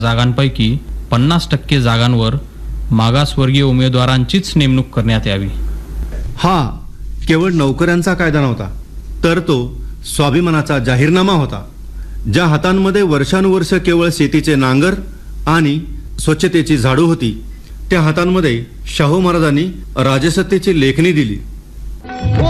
जागांपैकी 50% जागांवर मागासवर्गीय उमेदवारांचीच नेमणूक करण्यात यावी. हा केवळ नोकऱ्यांचा कायदा नव्हता, तर तो स्वाभिमानाचा जाहीरनामा होता. ज्या हातांमध्ये वर्षानुवर्ष केवळ शेतीचे नांगर आणि स्वच्छतेची झाडू होती, त्या हातांमध्ये शाहू महाराजांनी राजसत्तेची लेखणी दिली.